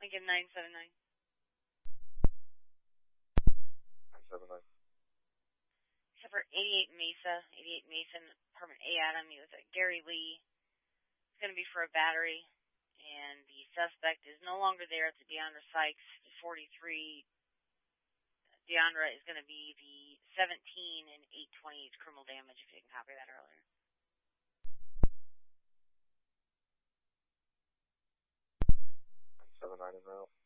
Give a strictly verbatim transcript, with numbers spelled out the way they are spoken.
Lincoln nine seven nine. nine seven nine. Except for eighty-eight Mesa, eighty-eight Mason, apartment A Adam. He was at Gary Lee. It's going to be for a battery. And the suspect is no longer there. It's Deandra Sykes, forty-three. Deandra is going to be the seventeen and eight twenty-eight criminal damage, if you can copy that earlier. nine seven nine in route.